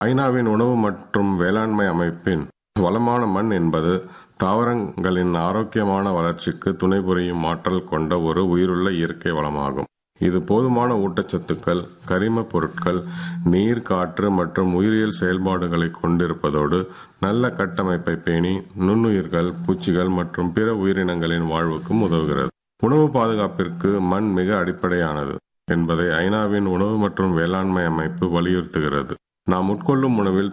ஐநாவின் உணவு மற்றும் வேளாண்மை அமைப்பின் வளமான மண் என்பது தாவரங்களின் ஆரோக்கியமான வளர்ச்சிக்கு துணை புரியும் ஆற்றல் கொண்ட ஒரு உயிருள்ள இயற்கை வளமாகும். இது போதுமான ஊட்டச்சத்துக்கள், கரிம பொருட்கள், நீர், காற்று மற்றும் உயிரியல் செயல்பாடுகளை கொண்டிருப்பதோடு நல்ல கட்டமைப்பை பேணி நுண்ணுயிர்கள், பூச்சிகள் மற்றும் பிற உயிரினங்களின் வாழ்வுக்கும் உதவுகிறது. உணவு பாதுகாப்பிற்கு மண் மிக அடிப்படையானது என்பதை ஐநாவின் உணவு மற்றும் வேளாண்மை அமைப்பு வலியுறுத்துகிறது. நாம் உட்கொள்ளும் உணவில்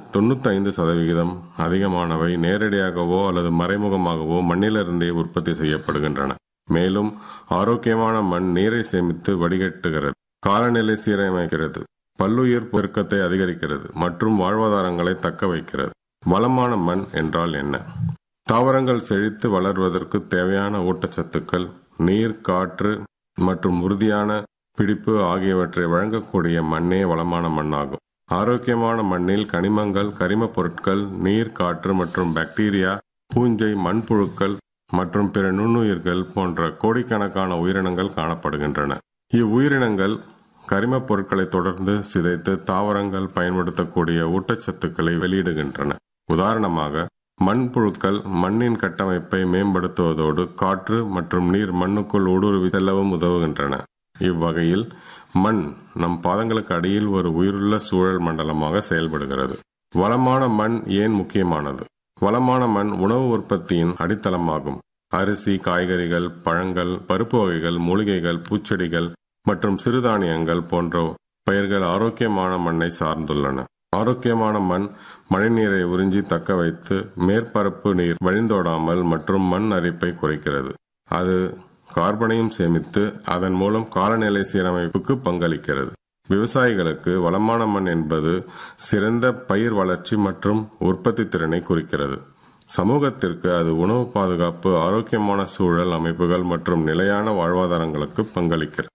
95% அதிகமானவை நேரடியாகவோ அல்லது மறைமுகமாகவோ மண்ணிலிருந்தே உற்பத்தி செய்யப்படுகின்றன. மேலும் ஆரோக்கியமான மண் நீரை சேமித்து வடிகட்டுகிறது, காலநிலை சீரமைக்கிறது, பல்லுயிர் பெருக்கத்தை அதிகரிக்கிறது மற்றும் வாழ்வாதாரங்களை தக்க வைக்கிறது. வளமான மண் என்றால் என்ன? தாவரங்கள் செழித்து வளர்வதற்கு தேவையான ஊட்டச்சத்துக்கள், நீர், காற்று மற்றும் உறுதியான பிடிப்பு ஆகியவற்றை வழங்கக்கூடிய மண்ணே வளமான மண்ணாகும். ஆரோக்கியமான மண்ணில் கனிமங்கள், கரிம பொருட்கள், நீர், காற்று மற்றும் பாக்டீரியா, பூஞ்சை, மண்புழுக்கள் மற்றும் பிற நுண்ணுயிர்கள் போன்ற கோடிக்கணக்கான உயிரினங்கள் காணப்படுகின்றன. இவ்வுயிரினங்கள் கரிம பொருட்களை தொடர்ந்து சிதைத்து தாவரங்கள் பயன்படுத்தக்கூடிய ஊட்டச்சத்துக்களை வெளியிடுகின்றன. உதாரணமாக, மண்புழுக்கள் மண்ணின் கட்டமைப்பை மேம்படுத்துவதோடு காற்று மற்றும் நீர் மண்ணுக்குள் ஊடுருவி செல்லவும் உதவுகின்றன. இவ்வகையில் மண் நம் பாதங்களுக்கு அடியில் ஒரு உயிருள்ள சூழல் மண்டலமாக செயல்படுகிறது. வளமான மண் ஏன் முக்கியமானது? வளமான மண் உணவு உற்பத்தியின் அடித்தளமாகும். அரிசி, காய்கறிகள், பழங்கள், பருப்பு வகைகள், மூலிகைகள், பூச்செடிகள் மற்றும் சிறுதானியங்கள் போன்ற பயிர்கள் ஆரோக்கியமான மண்ணை சார்ந்துள்ளன. ஆரோக்கியமான மண் மழைநீரை உறிஞ்சி தக்க வைத்து மேற்பரப்பு நீர் வழிந்தோடாமல் மற்றும் மண் அரிப்பை குறைக்கிறது. அது கார்பனையும் சேமித்து அதன் மூலம் காலநிலை சீரமைப்புக்கு பங்களிக்கிறது. விவசாயிகளுக்கு வளமான மண் என்பது சிறந்த பயிர் வளர்ச்சி மற்றும் உற்பத்தி திறனை குறிக்கிறது. சமூகத்திற்கு அது உணவு பாதுகாப்பு, ஆரோக்கியமான சூழல் அமைப்புகள் மற்றும் நிலையான வாழ்வாதாரங்களுக்கு பங்களிக்கிறது.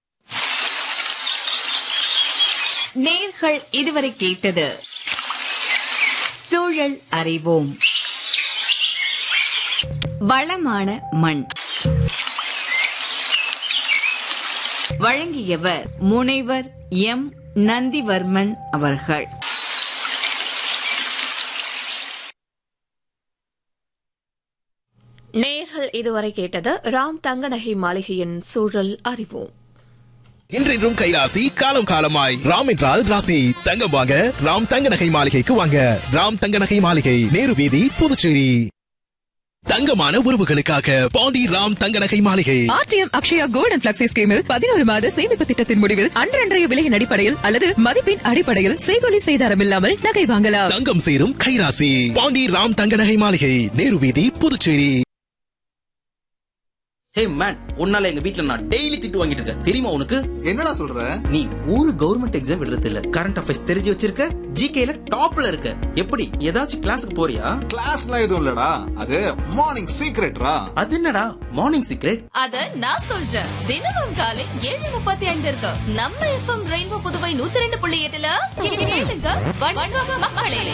நேயர்கள் இதுவரை கேட்டது சூழல் அறிவோம். வளமான மண். வழங்கியவர் முனைவர் எம். நந்திவர்மன் அவர்கள். நேயர்கள் இதுவரை கேட்டது ராம் தங்கநகை மாளிகையின் சூழல் அறிவோம். இன்றும் கைராசி, காலம் காலமாய் ராம் என்றால் ராசி. தங்கம் வாங்க ராம் தங்கநகை மாளிகைக்கு வாங்க. ராம் தங்கநகை மாளிகை, நேரு வீதி, புதுச்சேரி. தங்கமான உறவுகளுக்காக பாண்டி ராம் தங்கநகை மாளிகை. RTM Akshaya gold and flexi ஸ்கீமில் 11 மாத சேமிப்பு திட்டத்தின் முடிவில் அன்றன்றைய விலையின் அடிப்படையில் அல்லது மதிப்பின் அடிப்படையில் செய்கூலி சேதாரம் இல்லாமல் நகை வாங்கலாம். தங்கம் சேரும் கைராசி, பாண்டி ராம் தங்கநகை மாளிகை, நேரு வீதி, புதுச்சேரி. ஹே மேன், உன்னால எங்க வீட்ல நான் டெய்லி திட்டு வாங்கிட்டு இருக்கேன், தெரியுமா உனக்கு? என்னடா சொல்ற? நீ ஒரு கவர்மெண்ட் எக்ஸாம் எழுதுறது இல்ல, கரண்ட் அஃபேர்ஸ் தெரிஞ்சு வச்சிருக்க, ஜிகேல டாப்ல இருக்க. எப்படி ஏதாச்சும் கிளாஸுக்கு போறியா? கிளாஸ்லாம் எதுவும் இல்லடா, அது மார்னிங் சீக்ரெட்ரா. அது என்னடா மார்னிங் சீக்ரெட்? அத நான் சொல்றேன். தினமும் காலை 7:35 இருக்கு நம்ம எஃப்எம் ரெயின்போ புதுவை 102.8 கேளுங்க. வணக்கம் மக்களே.